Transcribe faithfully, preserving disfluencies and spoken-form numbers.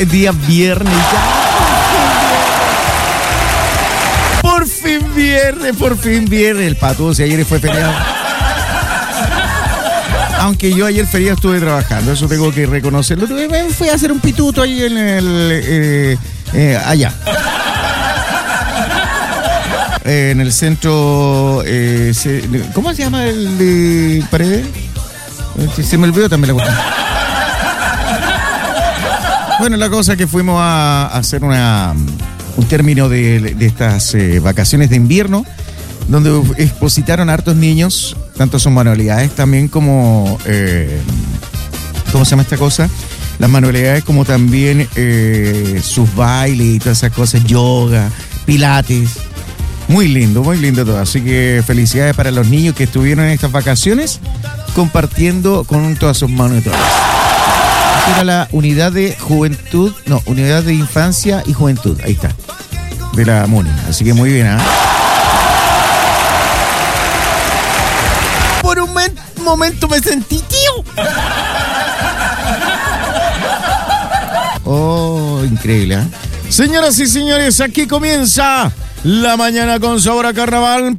El día viernes ya. Por fin viernes, por fin viernes. El pato, si ayer fue feriado. Aunque yo ayer feriado estuve trabajando, eso tengo que reconocerlo. Fui a hacer un pituto ahí en el... Eh, eh, allá. Eh, en el centro... Eh, se, ¿Cómo se llama el de Paredes? Se, se me olvidó también la cuestión. Bueno, la cosa es que fuimos a, a hacer una, un término de, de estas eh, vacaciones de invierno, donde expositaron a hartos niños, tanto sus manualidades también como, eh, ¿cómo se llama esta cosa? Las manualidades como también eh, sus bailes y todas esas cosas, yoga, pilates. Muy lindo, muy lindo todo. Así que felicidades para los niños que estuvieron en estas vacaciones compartiendo con todas sus monitores. Era la unidad de juventud, no, unidad de infancia y juventud, ahí está, de la MUNI. Así que muy bien, ¿ah? ¿eh? Por un men- momento me sentí tío. Oh, increíble, ¿eh? Señoras y señores, aquí comienza La Mañana con Sabor a Carnaval.